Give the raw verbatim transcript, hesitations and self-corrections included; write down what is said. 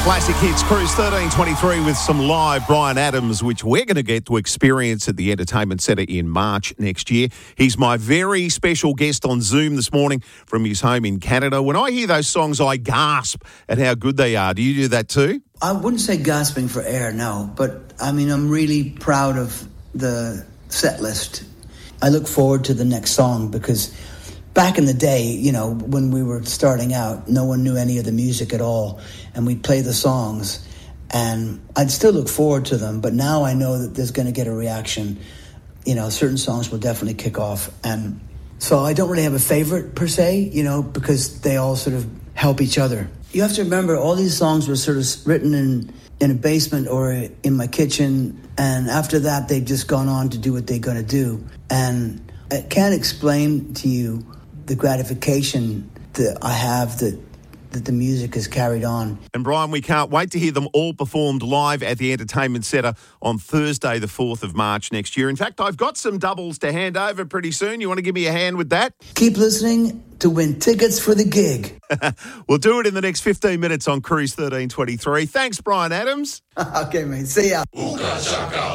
Classic Hits Cruise thirteen twenty-three with some live Bryan Adams, which we're going to get to experience at the Entertainment Centre in March next year. He's my very special guest on Zoom this morning from his home in Canada. When I hear those songs, I gasp at how good they are. Do you do that too? I wouldn't say gasping for air, no. But, I mean, I'm really proud of the set list. I look forward to the next song because back in the day, you know, when we were starting out, no one knew any of the music at all, and we'd play the songs, and I'd still look forward to them, but now I know that there's going to get a reaction. You know, certain songs will definitely kick off, and so I don't really have a favorite per se, you know, because they all sort of help each other. You have to remember, all these songs were sort of written in, in a basement or in my kitchen, and after that, they've just gone on to do what they're going to do, and I can't explain to you the gratification that I have that that the music has carried on. And Bryan, we can't wait to hear them all performed live at the Entertainment Centre on Thursday, the fourth of March next year. In fact, I've got some doubles to hand over pretty soon. You want to give me a hand with that? Keep listening to win tickets for the gig. We'll do it in the next fifteen minutes on Cruise thirteen twenty-three. Thanks, Bryan Adams. Okay, mate. See ya.